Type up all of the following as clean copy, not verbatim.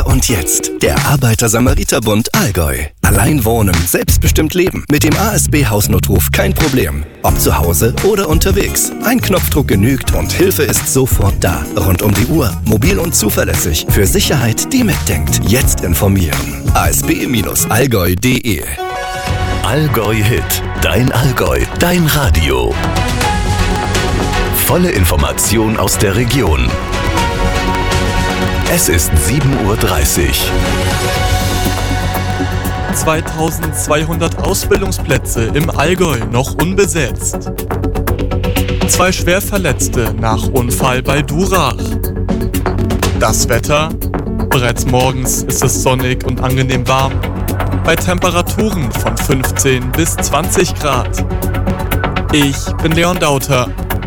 Hier und jetzt. Der Arbeiter-Samariter-Bund Allgäu. Allein wohnen, selbstbestimmt leben. Mit dem ASB-Hausnotruf kein Problem. Ob zu Hause oder unterwegs. Ein Knopfdruck genügt und Hilfe ist sofort da. Rund um die Uhr, mobil und zuverlässig. Für Sicherheit, die mitdenkt. Jetzt informieren. asb-allgäu.de. Allgäu Hit. Dein Allgäu. Dein Radio. Volle Information aus der Region. Es ist 7:30 Uhr. 2200 Ausbildungsplätze im Allgäu noch unbesetzt. 2 Schwerverletzte nach Unfall bei Durach. Das Wetter? Bereits morgens ist es sonnig und angenehm warm. Bei Temperaturen von 15 bis 20 Grad. Ich bin Leon Dauter.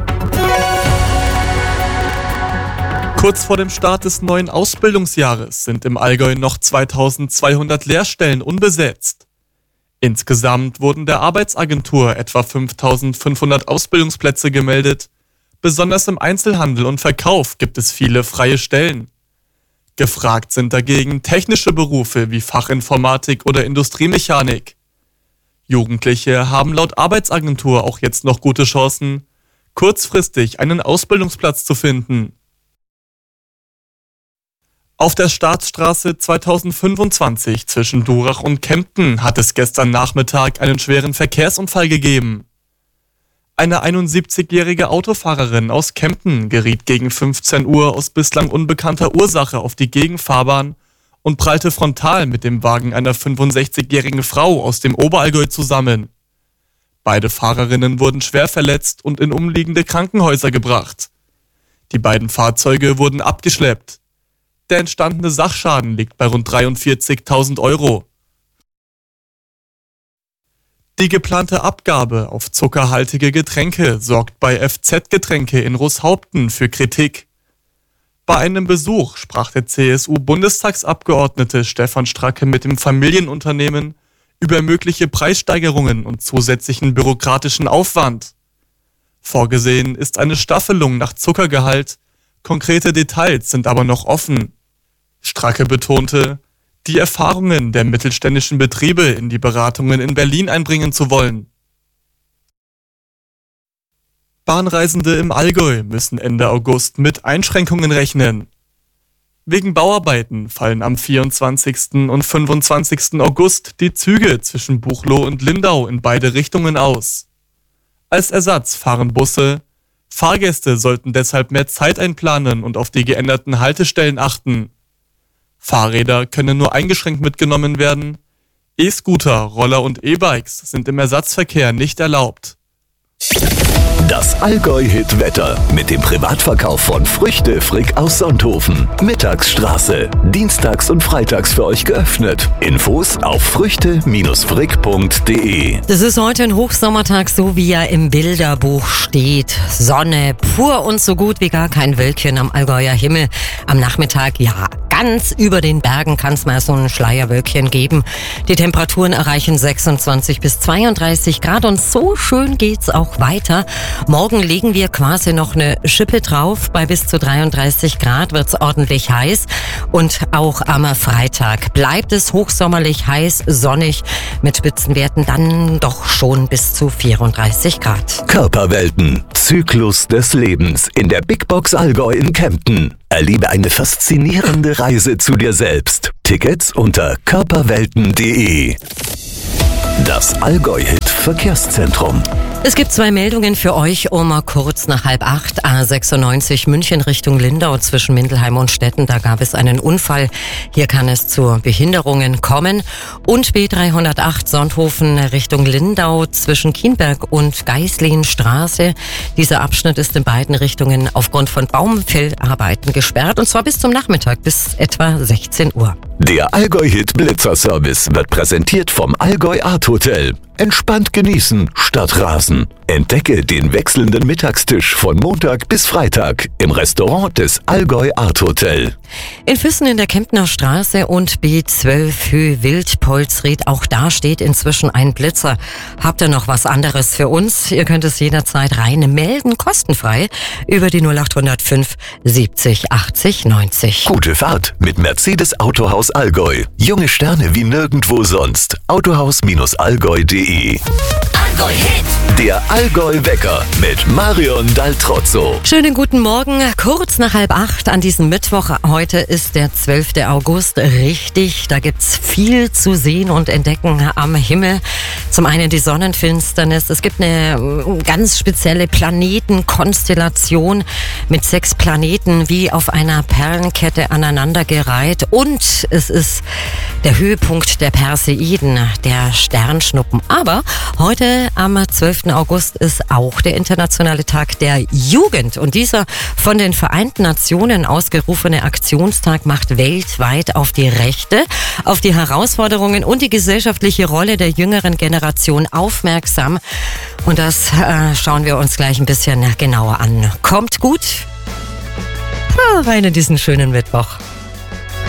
Kurz vor dem Start des neuen Ausbildungsjahres sind im Allgäu noch 2200 Lehrstellen unbesetzt. Insgesamt wurden der Arbeitsagentur etwa 5500 Ausbildungsplätze gemeldet. Besonders im Einzelhandel und Verkauf gibt es viele freie Stellen. Gefragt sind dagegen technische Berufe wie Fachinformatik oder Industriemechanik. Jugendliche haben laut Arbeitsagentur auch jetzt noch gute Chancen, kurzfristig einen Ausbildungsplatz zu finden. Auf der Staatsstraße 2025 zwischen Durach und Kempten hat es gestern Nachmittag einen schweren Verkehrsunfall gegeben. Eine 71-jährige Autofahrerin aus Kempten geriet gegen 15 Uhr aus bislang unbekannter Ursache auf die Gegenfahrbahn und prallte frontal mit dem Wagen einer 65-jährigen Frau aus dem Oberallgäu zusammen. Beide Fahrerinnen wurden schwer verletzt und in umliegende Krankenhäuser gebracht. Die beiden Fahrzeuge wurden abgeschleppt. Der entstandene Sachschaden liegt bei rund 43.000 Euro. Die geplante Abgabe auf zuckerhaltige Getränke sorgt bei FZ Getränke in Roßhaupten für Kritik. Bei einem Besuch sprach der CSU-Bundestagsabgeordnete Stefan Stracke mit dem Familienunternehmen über mögliche Preissteigerungen und zusätzlichen bürokratischen Aufwand. Vorgesehen ist eine Staffelung nach Zuckergehalt, konkrete Details sind aber noch offen. Stracke betonte, die Erfahrungen der mittelständischen Betriebe in die Beratungen in Berlin einbringen zu wollen. Bahnreisende im Allgäu müssen Ende August mit Einschränkungen rechnen. Wegen Bauarbeiten fallen am 24. und 25. August die Züge zwischen Buchloe und Lindau in beide Richtungen aus. Als Ersatz fahren Busse. Fahrgäste sollten deshalb mehr Zeit einplanen und auf die geänderten Haltestellen achten. Fahrräder können nur eingeschränkt mitgenommen werden. E-Scooter, Roller und E-Bikes sind im Ersatzverkehr nicht erlaubt. Das Allgäu-Hit-Wetter mit dem Privatverkauf von Früchte Frick aus Sonthofen. Mittagsstraße. Dienstags und freitags für euch geöffnet. Infos auf früchte-frick.de. Das ist heute ein Hochsommertag, so wie er im Bilderbuch steht. Sonne pur und so gut wie gar kein Wölkchen am Allgäuer Himmel. Am Nachmittag, ja, ganz über den Bergen kann es mal so ein Schleierwölkchen geben. Die Temperaturen erreichen 26 bis 32 Grad und so schön geht's auch weiter. Morgen legen wir quasi noch eine Schippe drauf. Bei bis zu 33 Grad wird's ordentlich heiß. Und auch am Freitag bleibt es hochsommerlich heiß, sonnig mit Spitzenwerten dann doch schon bis zu 34 Grad. Körperwelten. Zyklus des Lebens in der Big Box Allgäu in Kempten. Erlebe eine faszinierende Reise zu dir selbst. Tickets unter körperwelten.de. Das Allgäu-Hit-Verkehrszentrum. Es gibt 2 Meldungen für euch um kurz nach 7:30. A96 München Richtung Lindau zwischen Mindelheim und Stetten. Da gab es einen Unfall. Hier kann es zu Behinderungen kommen. Und B308 Sonthofen Richtung Lindau zwischen Kienberg und Geislinstraße. Dieser Abschnitt ist in beiden Richtungen aufgrund von Baumfellarbeiten gesperrt. Und zwar bis zum Nachmittag, bis etwa 16 Uhr. Der Allgäu-Hit Blitzer-Service wird präsentiert vom Allgäu Art Hotel. Entspannt genießen statt rasen. Entdecke den wechselnden Mittagstisch von Montag bis Freitag im Restaurant des Allgäu Art Hotel. In Füssen in der Kemptner Straße und B12 Höhe Wildpolsried, auch da steht inzwischen ein Blitzer. Habt ihr noch was anderes für uns? Ihr könnt es jederzeit rein melden, kostenfrei, über die 0805 70 80 90. Gute Fahrt mit Mercedes Autohaus Allgäu. Junge Sterne wie nirgendwo sonst. Autohaus-allgäu.de. Allgäu Hit. Der Allgäu-Wecker mit Marion Daltrozzo. Schönen guten Morgen, kurz nach 7:30 an diesem Mittwoch. Heute ist der 12. August, richtig. Da gibt's viel zu sehen und entdecken am Himmel. Zum einen die Sonnenfinsternis. Es gibt eine ganz spezielle Planetenkonstellation mit 6 Planeten wie auf einer Perlenkette aneinandergereiht. Und es ist der Höhepunkt der Perseiden, der Sternschnuppen. Aber heute am 12. August ist auch der internationale Tag der Jugend. Und dieser von den Vereinten Nationen ausgerufene Aktionstag macht weltweit auf die Rechte, auf die Herausforderungen und die gesellschaftliche Rolle der jüngeren Generation aufmerksam. Und das schauen wir uns gleich ein bisschen genauer an. Kommt gut rein in diesen schönen Mittwoch.